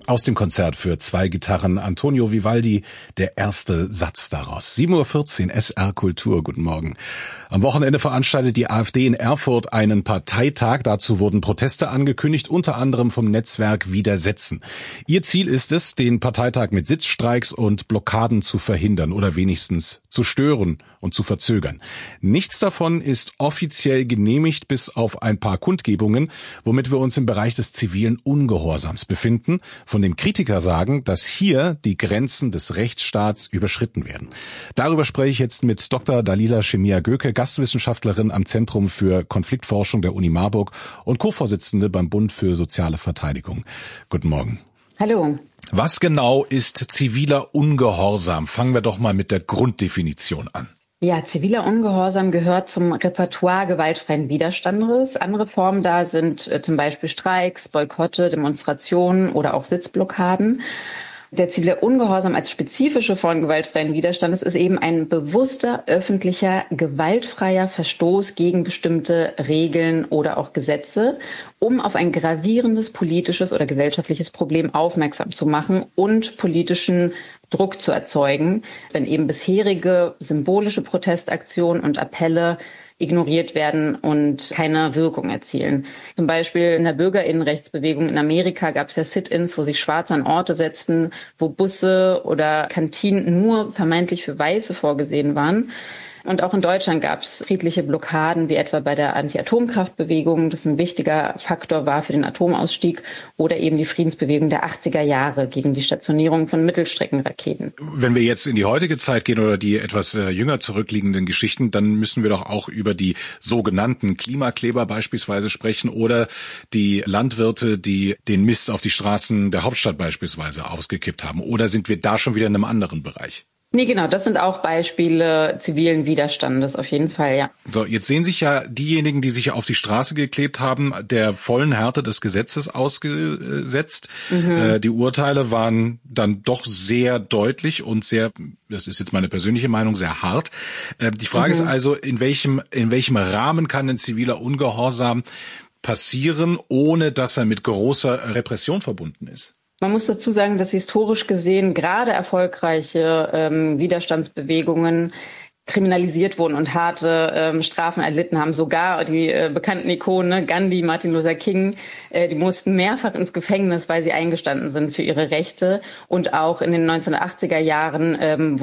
Aus dem Konzert für 2 Gitarren Antonio Vivaldi, der erste Satz daraus. 7:14 Uhr, SR Kultur, guten Morgen. Am Wochenende veranstaltet die AfD in Erfurt einen Parteitag. Dazu wurden Proteste angekündigt, unter anderem vom Netzwerk Widersetzen. Ihr Ziel ist es, den Parteitag mit Sitzstreiks und Blockaden zu verhindern oder wenigstens zu stören und zu verzögern. Nichts davon ist offiziell genehmigt, bis auf ein paar Kundgebungen, womit wir uns im Bereich des zivilen Ungehorsams befinden, von dem Kritiker sagen, dass hier die Grenzen des Rechtsstaats überschritten werden. Darüber spreche ich jetzt mit Dr. Dalila Şemiya-Göke, Gastwissenschaftlerin am Zentrum für Konfliktforschung der Uni Marburg und Co-Vorsitzende beim Bund für soziale Verteidigung. Guten Morgen. Hallo. Was genau ist ziviler Ungehorsam? Fangen wir doch mal mit der Grunddefinition an. Ja, ziviler Ungehorsam gehört zum Repertoire gewaltfreien Widerstandes. Andere Formen da sind zum Beispiel Streiks, Boykotte, Demonstrationen oder auch Sitzblockaden. Der zivile Ungehorsam als spezifische Form gewaltfreien Widerstandes ist eben ein bewusster, öffentlicher, gewaltfreier Verstoß gegen bestimmte Regeln oder auch Gesetze, um auf ein gravierendes politisches oder gesellschaftliches Problem aufmerksam zu machen und politischen Druck zu erzeugen, wenn eben bisherige symbolische Protestaktionen und Appelle ignoriert werden und keine Wirkung erzielen. Zum Beispiel in der Bürgerinnenrechtsbewegung in Amerika gab es ja Sit-ins, wo sich Schwarze an Orte setzten, wo Busse oder Kantinen nur vermeintlich für Weiße vorgesehen waren. Und auch in Deutschland gab es friedliche Blockaden, wie etwa bei der Anti-Atomkraftbewegung, das ein wichtiger Faktor war für den Atomausstieg, oder eben die Friedensbewegung der 80er Jahre gegen die Stationierung von Mittelstreckenraketen. Wenn wir jetzt in die heutige Zeit gehen oder die etwas jünger zurückliegenden Geschichten, dann müssen wir doch auch über die sogenannten Klimakleber beispielsweise sprechen oder die Landwirte, die den Mist auf die Straßen der Hauptstadt beispielsweise ausgekippt haben. Oder sind wir da schon wieder in einem anderen Bereich? Nee, genau, das sind auch Beispiele zivilen Widerstandes, auf jeden Fall, ja. So, jetzt sehen sich ja diejenigen, die sich auf die Straße geklebt haben, der vollen Härte des Gesetzes ausgesetzt. Die Urteile waren dann doch sehr deutlich und sehr, das ist jetzt meine persönliche Meinung, sehr hart. Die Frage ist also, in welchem Rahmen kann ein ziviler Ungehorsam passieren, ohne dass er mit großer Repression verbunden ist? Man muss dazu sagen, dass historisch gesehen gerade erfolgreiche Widerstandsbewegungen kriminalisiert wurden und harte Strafen erlitten haben. Sogar die bekannten Ikonen, Gandhi, Martin Luther King, die mussten mehrfach ins Gefängnis, weil sie eingestanden sind für ihre Rechte. Und auch in den 1980er Jahren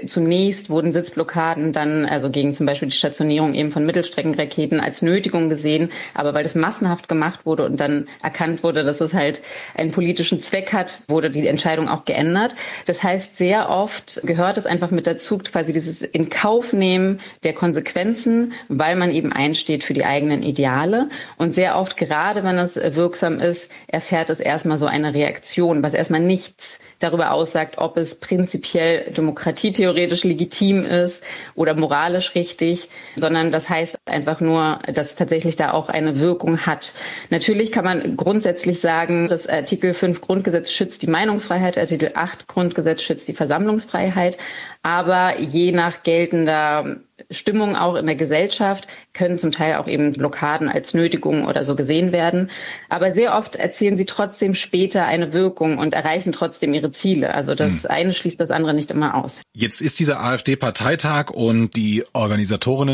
wurden Sitzblockaden dann, also gegen zum Beispiel die Stationierung eben von Mittelstreckenraketen, als Nötigung gesehen. Aber weil das massenhaft gemacht wurde und dann erkannt wurde, dass es halt einen politischen Zweck hat, wurde die Entscheidung auch geändert. Das heißt, sehr oft gehört es einfach mit dazu, quasi dieses in Aufnehmen der Konsequenzen, weil man eben einsteht für die eigenen Ideale. Und sehr oft, gerade wenn es wirksam ist, erfährt es erstmal so eine Reaktion, was erstmal nichts darüber aussagt, ob es prinzipiell demokratietheoretisch legitim ist oder moralisch richtig, sondern das heißt einfach nur, dass es tatsächlich da auch eine Wirkung hat. Natürlich kann man grundsätzlich sagen, dass Artikel 5 Grundgesetz schützt die Meinungsfreiheit, Artikel 8 Grundgesetz schützt die Versammlungsfreiheit, aber je nach geltender Stimmung auch in der Gesellschaft können zum Teil auch eben Blockaden als Nötigung oder so gesehen werden. Aber sehr oft erzielen sie trotzdem später eine Wirkung und erreichen trotzdem ihre Ziele. Also das eine schließt das andere nicht immer aus. Jetzt ist dieser AfD-Parteitag und die Organisatorinnen